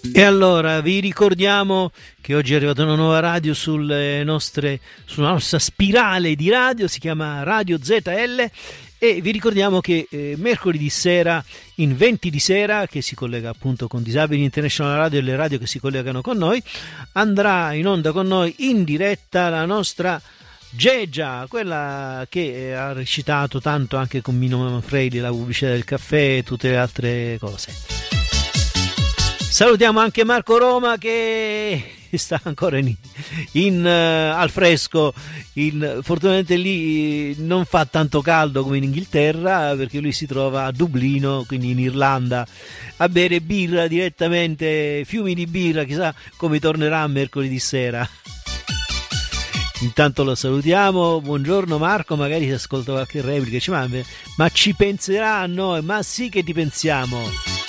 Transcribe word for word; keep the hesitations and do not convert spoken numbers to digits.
E allora vi ricordiamo che oggi è arrivata una nuova radio sulle nostre, sulla nostra spirale di radio, si chiama Radio Z L, e vi ricordiamo che eh, mercoledì sera in venti di sera, che si collega appunto con Disabili International Radio e le radio che si collegano con noi, andrà in onda con noi in diretta la nostra Geggia, quella che ha recitato tanto anche con Mino Manfredi, la pubblicità del caffè e tutte le altre cose. Salutiamo anche Marco Roma che sta ancora in, in uh, al fresco. In, fortunatamente lì non fa tanto caldo come in Inghilterra, perché lui si trova a Dublino, quindi in Irlanda, a bere birra direttamente, fiumi di birra, chissà come tornerà mercoledì sera. Intanto lo salutiamo, buongiorno Marco, magari si ascolta qualche replica, dice, ma, ma ci penserà a noi, ma sì che ti pensiamo.